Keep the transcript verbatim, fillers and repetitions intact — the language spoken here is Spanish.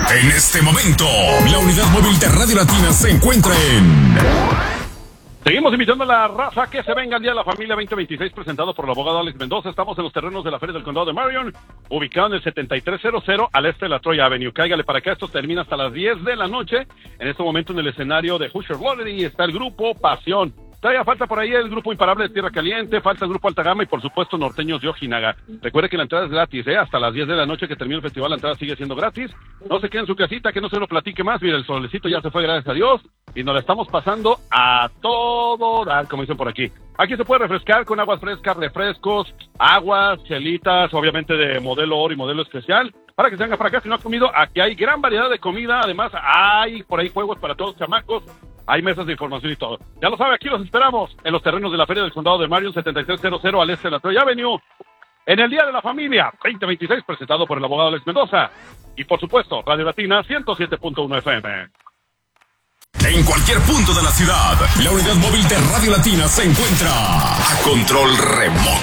En este momento, la unidad móvil de Radio Latina se encuentra en... Seguimos invitando a la raza que se venga al Día de la Familia veinte veintiséis, presentado por el abogado Alex Mendoza. Estamos en los terrenos de la Feria del Condado de Marion, ubicado en el setenta y tres cero cero al este de la Troy Avenue. Cáigale para acá, esto termina hasta las diez de la noche. En este momento en el escenario de Hoosier Lottery está el grupo Pasión. Todavía falta por ahí el grupo Imparable de Tierra Caliente, falta el grupo Alta Gama y por supuesto Norteños de Ojinaga. Recuerde que la entrada es gratis, ¿eh? Hasta las diez de la noche que termine el festival, la entrada sigue siendo gratis. No se quede en su casita, que no se lo platique más. Mira, el solecito ya se fue, gracias a Dios, y nos la estamos pasando a todo dar, como dicen por aquí. Aquí se puede refrescar con aguas frescas, refrescos, aguas, chelitas, obviamente de modelo oro y modelo especial. Para que se venga para acá, si no ha comido, aquí hay gran variedad de comida. Además, hay por ahí juegos para todos los chamacos. Hay mesas de información y todo. Ya lo sabe, aquí los esperamos en los terrenos de la Feria del Condado de Marion, setenta y tres cero cero al este de la Troy Avenue. En el Día de la Familia veinte veintiséis, presentado por el abogado Alex Mendoza. Y por supuesto, Radio Latina ciento siete punto uno F M. En cualquier punto de la ciudad, la unidad móvil de Radio Latina se encuentra a control remoto.